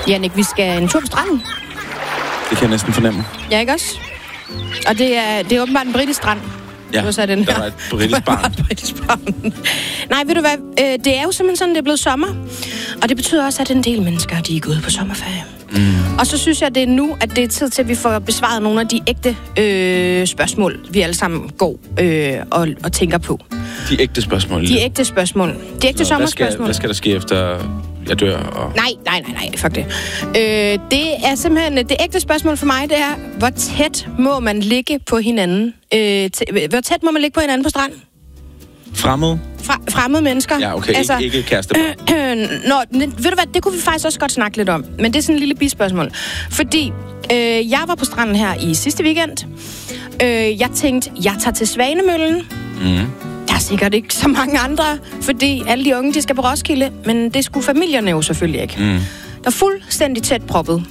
Jannik, vi skal en tur på stranden. Det kan jeg næsten fornemme. Ja, ikke også? Og det er åbenbart en britisk strand. Ja, den der var et britisk barn. Nej, ved du hvad? Det er jo simpelthen sådan, det er blevet sommer. Og det betyder også, at en del mennesker, de er gået på sommerferie. Og så synes jeg, det er nu, at det er tid til, at vi får besvaret nogle af de ægte spørgsmål, vi alle sammen går og tænker på. De ægte spørgsmål? De ægte spørgsmål. De ægte sommerspørgsmål. Hvad skal der ske efter jeg dør? Nej, fuck det. Det er simpelthen, det ægte spørgsmål for mig, det er, hvor tæt må man ligge på hinanden? Hvor tæt må man ligge på hinanden på stranden? Fremmede mennesker. Ja, okay. Altså, ikke kærestepar. Ved du hvad, det kunne vi faktisk også godt snakke lidt om. Men det er sådan en lille bispørgsmål. Fordi jeg var på stranden her i sidste weekend. Jeg tænkte, jeg tager til Svanemøllen. Der er sikkert ikke så mange andre, fordi alle de unge, de skal på Roskilde. Men det skulle familierne jo selvfølgelig ikke. Der er fuldstændig tæt proppet.